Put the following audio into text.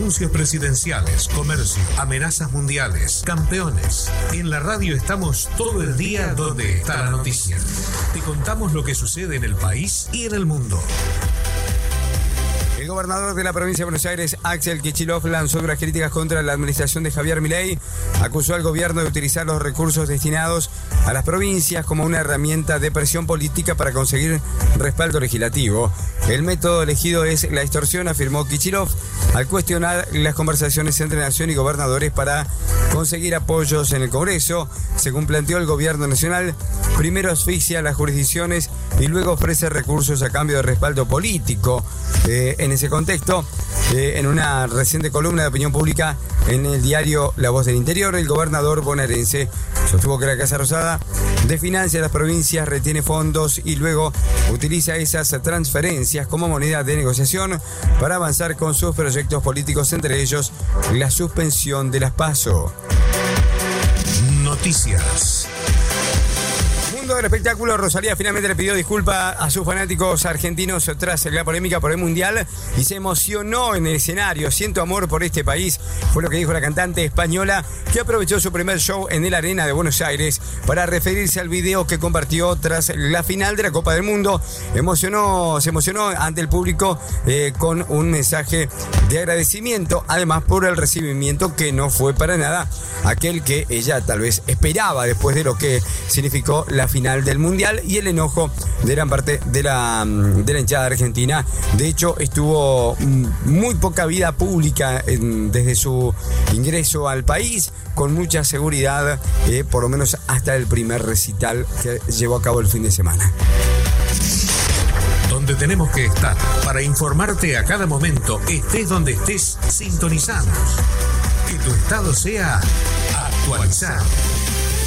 anuncios presidenciales, comercio, amenazas mundiales, campeones. En la radio estamos todo el día donde está la noticia. Te contamos lo que sucede en el país y en el mundo. El gobernador de la provincia de Buenos Aires, Axel Kicillof, lanzó duras críticas contra la administración de Javier Milei. Acusó al gobierno de utilizar los recursos destinados a las provincias como una herramienta de presión política para conseguir respaldo legislativo. El método elegido es la extorsión, afirmó Kicillof, al cuestionar las conversaciones entre Nación y gobernadores para conseguir apoyos en el Congreso. Según planteó el gobierno nacional, primero asfixia las jurisdicciones y luego ofrece recursos a cambio de respaldo político. En ese contexto, en una reciente columna de opinión pública en el diario La Voz del Interior, el gobernador bonaerense sostuvo que la Casa Rosada desfinancia las provincias, retiene fondos y luego utiliza esas transferencias como moneda de negociación para avanzar con sus proyectos políticos, entre ellos la suspensión de las PASO. Noticias. Mundo del espectáculo. Rosalía finalmente le pidió disculpas a sus fanáticos argentinos tras la polémica por el Mundial y se emocionó en el escenario. Siento amor por este país, fue lo que dijo la cantante española, que aprovechó su primer show en el Arena de Buenos Aires para referirse al video que compartió tras la final de la Copa del Mundo. Se emocionó ante el público con un mensaje de agradecimiento, además por el recibimiento que no fue para nada aquel que ella tal vez esperaba después de lo que significó la final del Mundial y el enojo de gran parte de la hinchada argentina. De hecho, estuvo muy poca vida pública desde su ingreso al país, con mucha seguridad, por lo menos hasta el primer recital que llevó a cabo el fin de semana. Donde tenemos que estar para informarte a cada momento, estés donde estés, sintonizanos. Que tu estado sea actualizado.